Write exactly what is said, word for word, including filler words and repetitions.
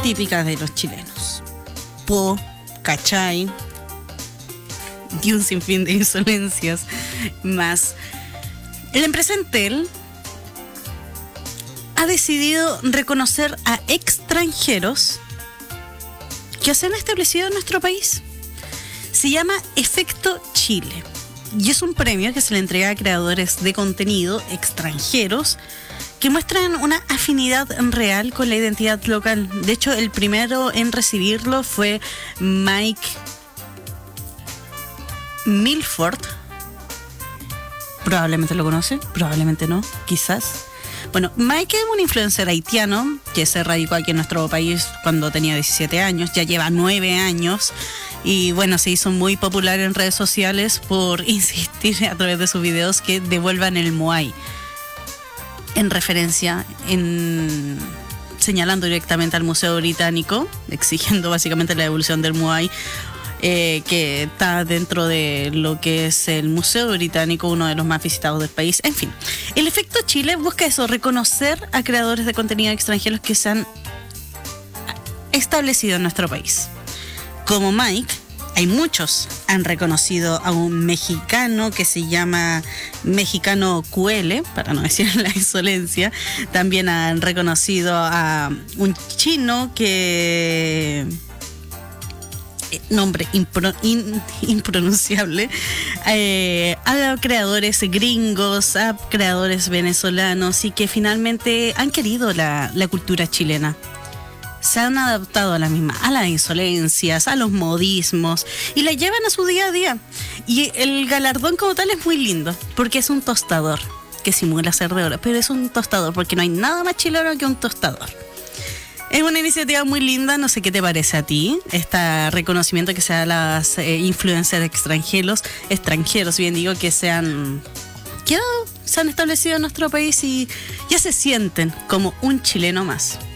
típicas de los chilenos. Po, cachai, y un sinfín de insolencias más. La empresa Entel ha decidido reconocer a extranjeros que se han establecido en nuestro país. Se llama Efecto Chile y es un premio que se le entrega a creadores de contenido extranjeros que muestran una afinidad real con la identidad local. De hecho, el primero en recibirlo fue Mike Milford. Probablemente lo conoce, probablemente no, quizás. Bueno, Mike es un influencer haitiano que se radicó aquí en nuestro país cuando tenía diecisiete años, ya lleva nueve años y bueno, se hizo muy popular en redes sociales por insistir a través de sus videos que devuelvan el Moai, en referencia, en señalando directamente al Museo Británico, exigiendo básicamente la devolución del Moai. Eh, que está dentro de lo que es el Museo Británico, uno de los más visitados del país. En fin, el Efecto Chile busca eso, reconocer a creadores de contenido extranjeros que se han establecido en nuestro país. Como Mike, hay muchos. Han reconocido a un mexicano que se llama Mexicano Q L, para no decir la insolencia. También han reconocido a un chino que... nombre impro, in, impronunciable, eh, a creadores gringos, a creadores venezolanos y que finalmente han querido la, la cultura chilena. Se han adaptado a la misma, a las insolencias, a los modismos y la llevan a su día a día. Y el galardón como tal es muy lindo porque es un tostador que simula ser de oro, pero es un tostador porque no hay nada más chileno que un tostador. Es una iniciativa muy linda, no sé qué te parece a ti, este reconocimiento que se da a las eh, influencers extranjeros, extranjeros, bien digo, que se han quedado, se han establecido en nuestro país y ya se sienten como un chileno más.